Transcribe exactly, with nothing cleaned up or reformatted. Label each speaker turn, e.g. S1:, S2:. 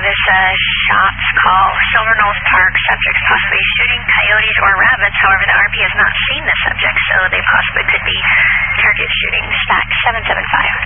S1: this uh, shots call, Silver Knolls Park, subjects possibly shooting coyotes or rabbits. However, the R P has not seen the subject, so they possibly could be target shooting. Stack seven seven five.